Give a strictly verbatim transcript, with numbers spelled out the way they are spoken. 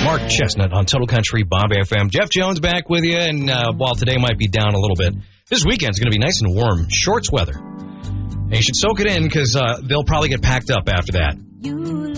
Mark Chestnut on Total Country Bob F M. Jeff Jones back with you, and uh, while today might be down a little bit, this weekend's going to be nice and warm. Shorts weather. And you should soak it in because uh, they'll probably get packed up after that.